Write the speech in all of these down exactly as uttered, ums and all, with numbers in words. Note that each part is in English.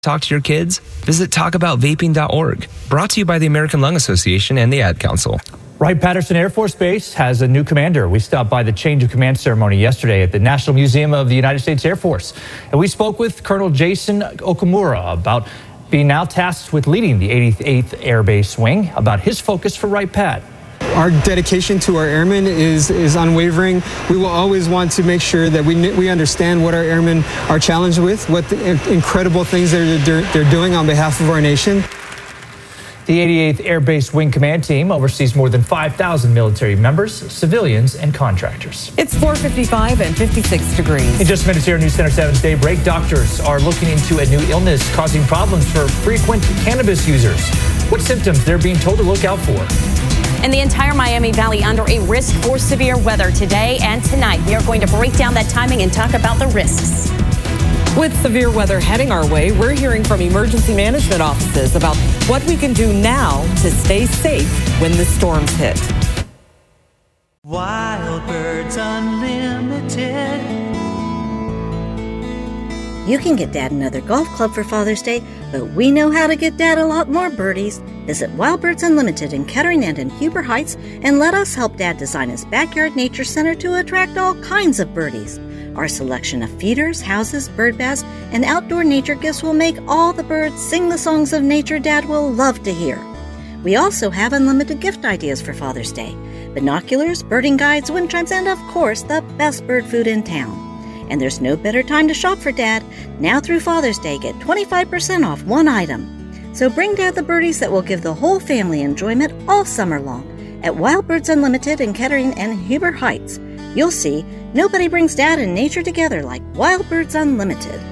Talk to your kids? Visit talk about vaping dot org. Brought to you by the American Lung Association and the Ad Council. Wright-Patterson Air Force Base has a new commander. We stopped by the change of command ceremony yesterday at the National Museum of the United States Air Force. And we spoke with Colonel Jason Okamura about being now tasked with leading the eighty-eighth Air Base Wing, about his focus for Wright-Pat. Our dedication to our airmen is, is unwavering. We will always want to make sure that we we understand what our airmen are challenged with, what the incredible things they're, they're doing on behalf of our nation. The eighty-eighth Air Base Wing Command Team oversees more than five thousand military members, civilians, and contractors. It's four fifty-five and fifty-six degrees. In just minutes here, News Center seven's Day Break. Doctors are looking into a new illness causing problems for frequent cannabis users. What symptoms they're being told to look out for. And the entire Miami Valley under a risk for severe weather today and tonight. We are going to break down that timing and talk about the risks. With severe weather heading our way, we're hearing from emergency management offices about what we can do now to stay safe when the storms hit. Wild Birds Unlimited. You can get Dad another golf club for Father's Day, but we know how to get Dad a lot more birdies. Visit Wild Birds Unlimited in Kettering and in Huber Heights and let us help Dad design his backyard nature center to attract all kinds of birdies. Our selection of feeders, houses, bird baths, and outdoor nature gifts will make all the birds sing the songs of nature Dad will love to hear. We also have unlimited gift ideas for Father's Day. Binoculars, birding guides, wind chimes, and of course, the best bird food in town. And there's no better time to shop for Dad. Now through Father's Day, get twenty-five percent off one item. So bring Dad the birdies that will give the whole family enjoyment all summer long. At Wild Birds Unlimited in Kettering and Huber Heights, you'll see nobody brings Dad and nature together like Wild Birds Unlimited.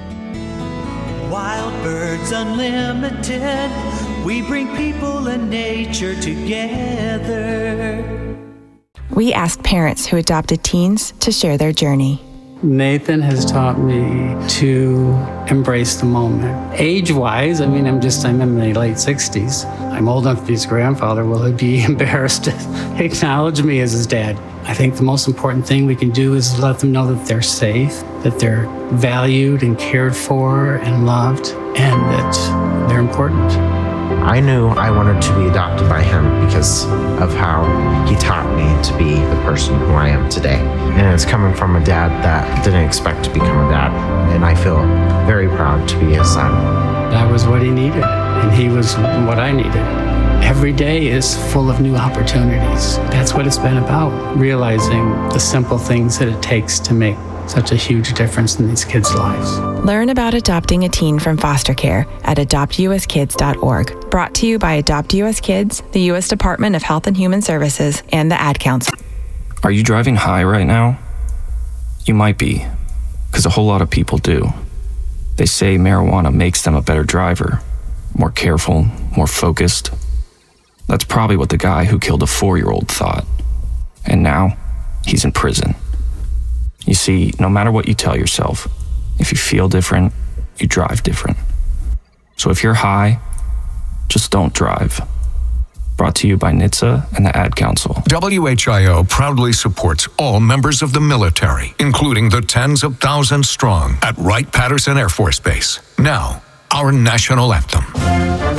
Wild Birds Unlimited. We bring people and nature together. We asked parents who adopted teens to share their journey. Nathan has taught me to embrace the moment. Age-wise, I mean, I'm just, I'm in my late sixties. I'm old enough to be his grandfather. Will he be embarrassed to acknowledge me as his dad? I think the most important thing we can do is let them know that they're safe, that they're valued and cared for and loved, and that they're important. I knew I wanted to be adopted by him because of how he taught me to be the person who I am today. And it's coming from a dad that didn't expect to become a dad. And I feel very proud to be his son. That was what he needed, and he was what I needed. Every day is full of new opportunities. That's what it's been about, realizing the simple things that it takes to make such a huge difference in these kids' lives. Learn about adopting a teen from foster care at adopt u s kids dot org. Brought to you by Adopt U S Kids, the U S Department of Health and Human Services, and the Ad Council. Are you driving high right now? You might be, because a whole lot of people do. They say marijuana makes them a better driver, more careful, more focused. That's probably what the guy who killed a four-year-old thought. And now, he's in prison. You see, no matter what you tell yourself, if you feel different, you drive different. So if you're high, just don't drive. Brought to you by N H T S A and the Ad Council. W H I O proudly supports all members of the military, including the tens of thousands strong at Wright-Patterson Air Force Base. Now, our national anthem.